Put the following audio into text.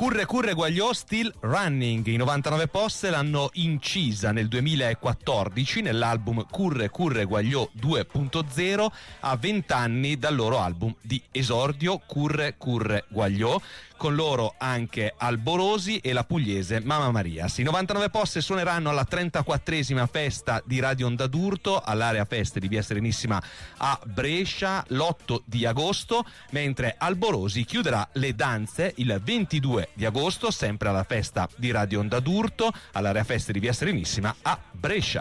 Curre Curre Guagliò Still Running. I 99 Posse l'hanno incisa nel 2014 nell'album Curre Curre Guagliò 2.0, a 20 anni dal loro album di esordio Curre Curre Guagliò, con loro anche Alborosi e la pugliese Mamma Maria. I 99 Posse suoneranno alla 34esima festa di Radio Onda d'Urto all'area feste di Via Serenissima a Brescia l'8 di agosto, mentre Alborosi chiuderà le danze il 22 di agosto, sempre alla festa di Radio Onda d'Urto all'area feste di Via Serenissima a Brescia.